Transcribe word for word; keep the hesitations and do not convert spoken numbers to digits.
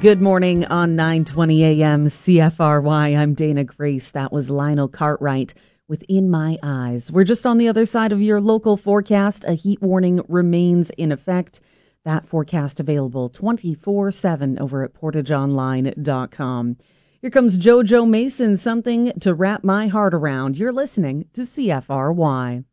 Good morning on nine twenty a.m. C F R Y. I'm Dana Grace. That was Lionel Cartwright with In My Eyes. We're just on the other side of your local forecast. A heat warning remains in effect. That forecast available twenty-four seven over at portage online dot com. Here comes JoJo Mason, something to wrap my heart around. You're listening to C F R Y.